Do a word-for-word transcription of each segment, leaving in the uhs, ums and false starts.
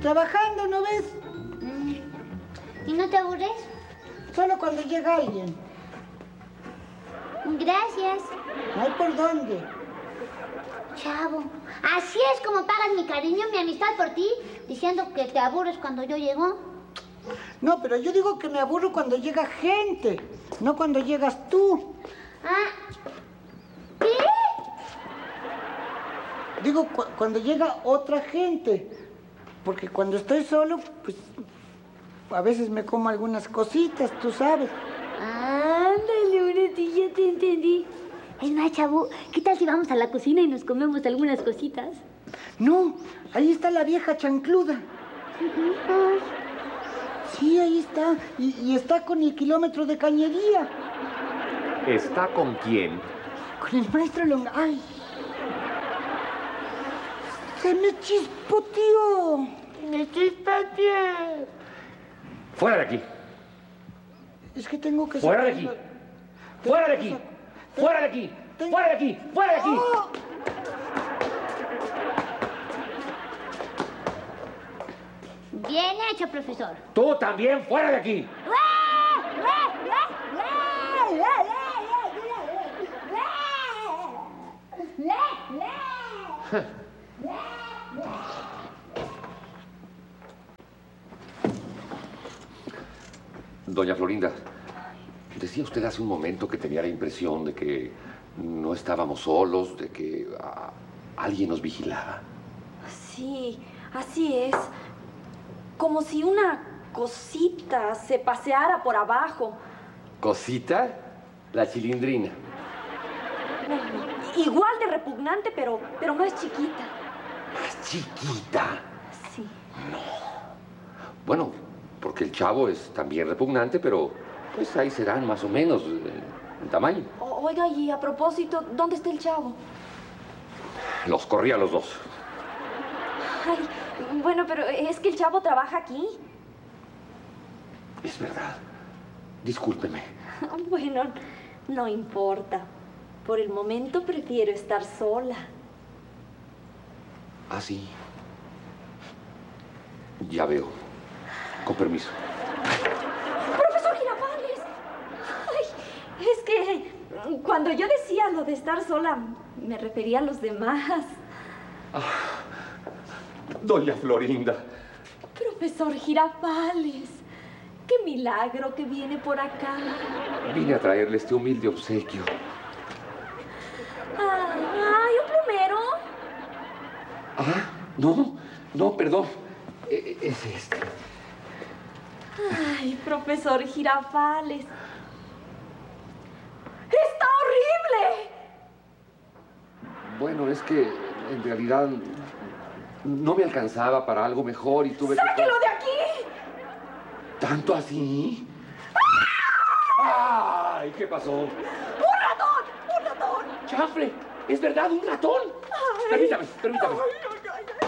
trabajando, ¿no ves? Mm. ¿Y no te aburres? Solo cuando llega alguien. Gracias. No hay por dónde. Chavo, así es como pagas mi cariño, mi amistad por ti, diciendo que te aburres cuando yo llego. No, pero yo digo que me aburro cuando llega gente, no cuando llegas tú. Ah, ¿qué? Digo, cu cuando llega otra gente, porque cuando estoy solo, pues, a veces me como algunas cositas, tú sabes. Ándale, ahora sí ya te entendí. Es más, chavo, ¿qué tal si vamos a la cocina y nos comemos algunas cositas? No, ahí está la vieja chancluda. Sí, ahí está. Y, y está con el kilómetro de cañería. ¿Está con quién? Con el maestro Longa. ¡Ay! ¡Se me chispoteó! ¡Me chispoteó! ¡Fuera de aquí! Es que tengo que... ¡Fuera de aquí! ¡Fuera de aquí! ¡Fuera de aquí! ¡Fuera de aquí! ¡Fuera de aquí! ¡Oh! Bien hecho, profesor. ¡Tú también fuera de aquí! Doña Florinda, decía usted hace un momento que tenía la impresión de que no estábamos solos, de que a, alguien nos vigilaba. Sí, así es. Como si una cosita se paseara por abajo. ¿Cosita? La Chilindrina. Bueno, igual de repugnante, pero, pero más chiquita. ¿Más chiquita? Sí. No. Bueno, porque el Chavo es también repugnante, pero pues ahí serán más o menos en tamaño. O, oiga, y a propósito, ¿dónde está el Chavo? Los corrí a los dos. Ay, bueno, pero es que el Chavo trabaja aquí. Es verdad. Discúlpeme. Bueno, no importa. Por el momento prefiero estar sola. Ah, sí. Ya veo. Con permiso. ¡Profesor Girafales! Ay, es que cuando yo decía lo de estar sola, me refería a los demás. Ah, doña Florinda. Profesor Girafales, qué milagro que viene por acá. Vine a traerle este humilde obsequio. ¡Ay, un plumero! Ah, no, no, perdón. E es este. Ay, profesor Girafales. ¡Está horrible! Bueno, es que en realidad no me alcanzaba para algo mejor y tuve que... ¡Sáquelo de aquí! ¿Tanto así? ¡Ay! ¿Qué pasó? ¡Un ratón! ¡Un ratón! ¡Chanfle! ¡Es verdad, un ratón! Ay. Permítame, permítame. Ay, ay, ay, ay.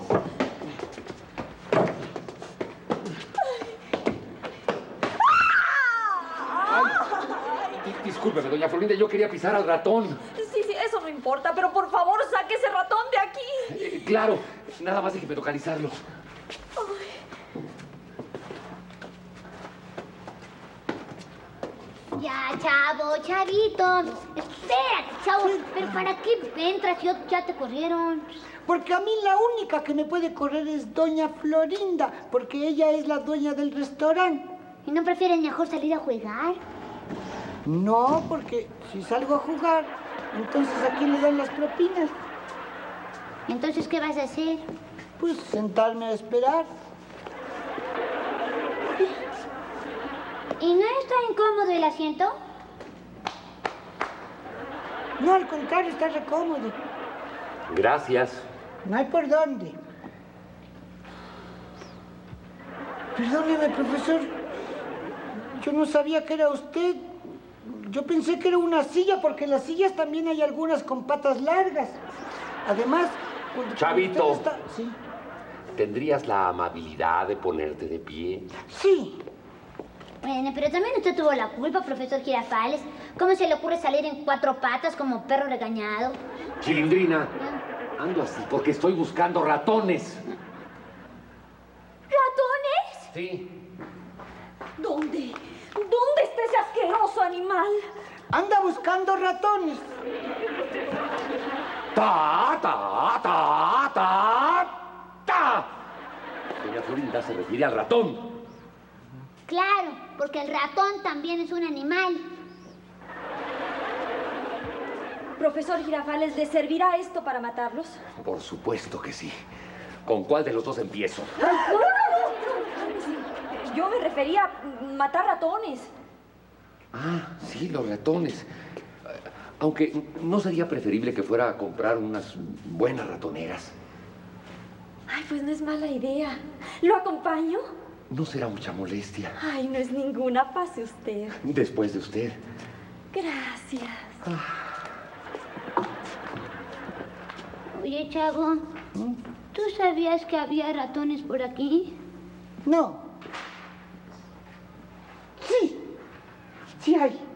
Discúlpeme, doña Florinda, yo quería pisar al ratón. Sí, sí, eso no importa, pero por favor, saque ese ratón de aquí. Eh, claro, nada más déjeme localizarlo. Ya, Chavo, Chavito. Espérate, Chavo. ¿Pero para qué entras? Yo, ya te corrieron. Porque a mí la única que me puede correr es doña Florinda, porque ella es la dueña del restaurante. ¿Y no prefieres mejor salir a jugar? No, porque si salgo a jugar, entonces ¿a quién le dan las propinas? Entonces, ¿qué vas a hacer? Pues sentarme a esperar. ¿Y no está incómodo el asiento? No, al contrario, está recómodo. Gracias. No hay por dónde. Perdóneme, profesor. Yo no sabía que era usted. Yo pensé que era una silla, porque en las sillas también hay algunas con patas largas. Además, cuando Chavito. usted está... Sí. ¿Tendrías la amabilidad de ponerte de pie? Sí. Bueno, pero también usted tuvo la culpa, profesor Girafales. ¿Cómo se le ocurre salir en cuatro patas como perro regañado? Chilindrina, ando así porque estoy buscando ratones. Sí. ¿Dónde? ¿Dónde está ese asqueroso animal? Anda buscando ratones. ¡Ta, ta, ta, ta, ta! Doña Florinda se refiere al ratón. Claro, porque el ratón también es un animal. Profesor Girafales, ¿le servirá esto para matarlos? Por supuesto que sí. ¿Con cuál de los dos empiezo? No, no, no, no. Yo me refería a matar ratones. Ah, sí, los ratones. Aunque no sería preferible que fuera a comprar unas buenas ratoneras. Ay, pues no es mala idea. ¿Lo acompaño? No será mucha molestia. Ay, no es ninguna. Pase usted. Después de usted. Gracias. Oye, chavo, ¿tú sabías que había ratones por aquí? No. Sí. Sí hay.